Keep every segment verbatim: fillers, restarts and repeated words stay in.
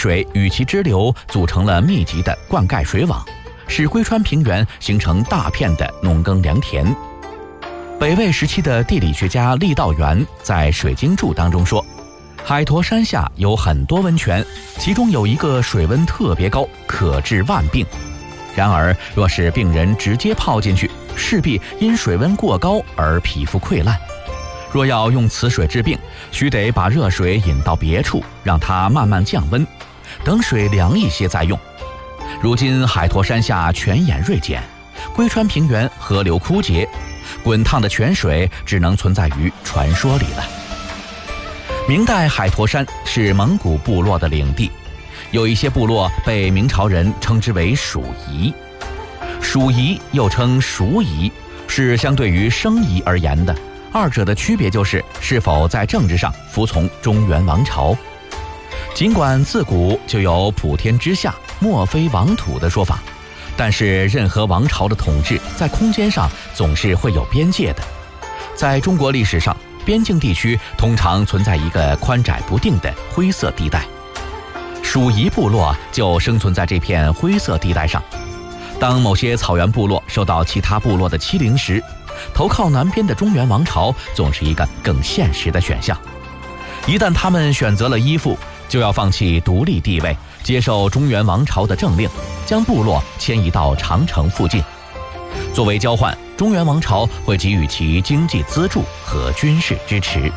水与其支流组成了密集的灌溉水网，使归川平原形成大片的农耕良田。北魏时期的地理学家郦道元在《水经注》当中说，海坨山下有很多温泉，其中有一个水温特别高，可治万病。然而若是病人直接泡进去，势必因水温过高而皮肤溃烂。若要用此水治病，须得把热水引到别处，让它慢慢降温，等水凉一些再用。如今海坨山下泉眼锐减，归川平原河流枯竭，滚烫的泉水只能存在于传说里了。明代海坨山是蒙古部落的领地，有一些部落被明朝人称之为属夷。属夷又称属夷，是相对于生夷而言的，二者的区别就是是否在政治上服从中原王朝。尽管自古就有普天之下莫非王土的说法，但是任何王朝的统治在空间上总是会有边界的。在中国历史上，边境地区通常存在一个宽窄不定的灰色地带，属夷部落就生存在这片灰色地带上。当某些草原部落受到其他部落的欺凌时，投靠南边的中原王朝总是一个更现实的选项。一旦他们选择了依附，就要放弃独立地位，接受中原王朝的政令，将部落迁移到长城附近。作为交换，中原王朝会给予其经济资助和军事支持。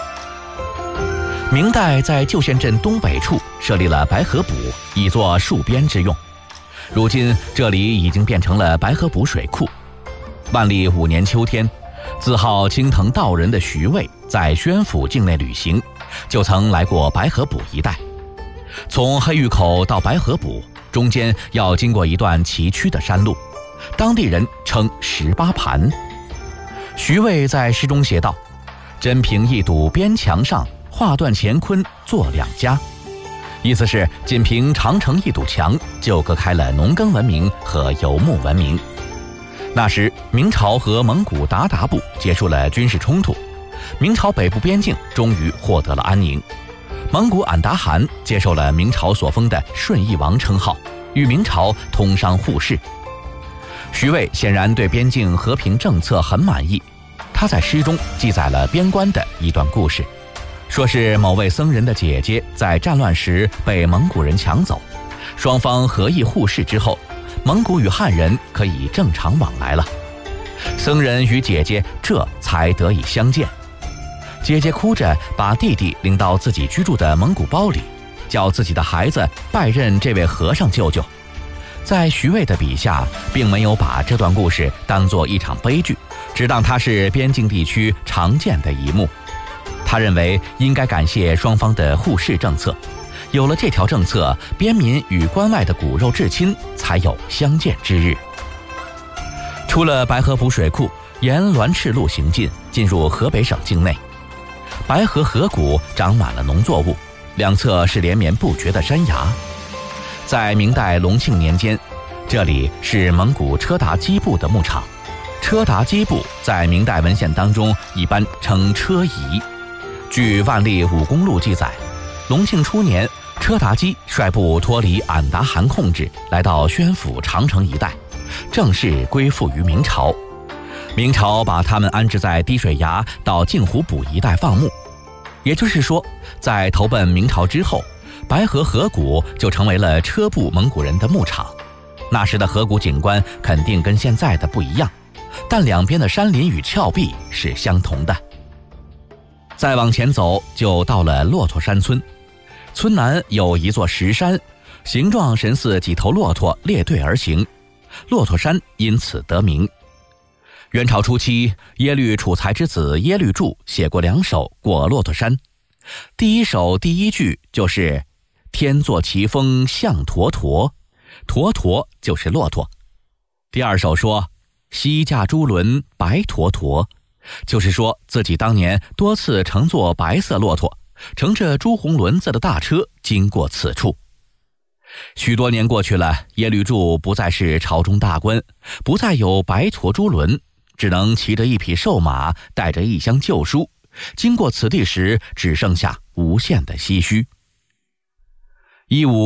明代在旧县镇东北处设立了白河补，以作戍边之用。如今这里已经变成了白河补水库。万历五年秋天，自号青藤道人的徐渭在宣府境内旅行，就曾来过白河补一带。从黑峪口到白河补中间要经过一段崎岖的山路，当地人称十八盘。徐渭在诗中写道：真凭一堵边墙上，画断乾坤作两家。意思是仅凭长城一堵墙就隔开了农耕文明和游牧文明。那时明朝和蒙古鞑靼部结束了军事冲突，明朝北部边境终于获得了安宁。蒙古俺答汗接受了明朝所封的顺义王称号，与明朝通商互市。徐渭显然对边境和平政策很满意，他在诗中记载了边关的一段故事，说是某位僧人的姐姐在战乱时被蒙古人抢走，双方合议互市之后，蒙古与汉人可以正常往来了。僧人与姐姐这才得以相见。姐姐哭着把弟弟领到自己居住的蒙古包里，叫自己的孩子拜认这位和尚舅舅。在徐渭的笔下，并没有把这段故事当作一场悲剧，只当它是边境地区常见的一幕。他认为应该感谢双方的互市政策，有了这条政策，边民与关外的骨肉至亲才有相见之日。出了白河补水库，沿滦赤路行进，进入河北省境内。白河河谷长满了农作物，两侧是连绵不绝的山崖。在明代隆庆年间，这里是蒙古车达基部的牧场。车达基部在明代文献当中一般称车夷。据万历五公录记载，隆庆初年，车达基率部脱离俺答汗控制，来到宣府长城一带，正式归附于明朝。明朝把他们安置在滴水崖到镜湖补一带放牧。也就是说，在投奔明朝之后，白河河谷就成为了车部蒙古人的牧场。那时的河谷景观肯定跟现在的不一样，但两边的山林与峭壁是相同的。再往前走，就到了骆驼山村。村南有一座石山，形状神似几头骆驼列队而行，骆驼山因此得名。元朝初期，耶律楚材之子耶律柱写过两首《过骆驼山》。第一首第一句就是天作奇峰象驼驼，驼驼就是骆驼。第二首说西驾朱轮白驼驼，就是说自己当年多次乘坐白色骆驼，乘着朱红轮子的大车经过此处。许多年过去了，耶律柱不再是朝中大官，不再有白驼朱轮，只能骑着一匹瘦马，带着一箱旧书，经过此地时只剩下无限的唏嘘。一五